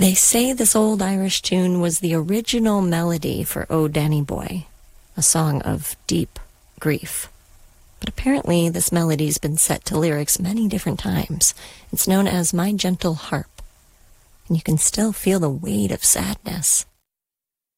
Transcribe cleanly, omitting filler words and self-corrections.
They say this old Irish tune was the original melody for O Danny Boy, a song of deep grief. But apparently this melody's been set to lyrics many different times. It's known as My Gentle Harp, and you can still feel the weight of sadness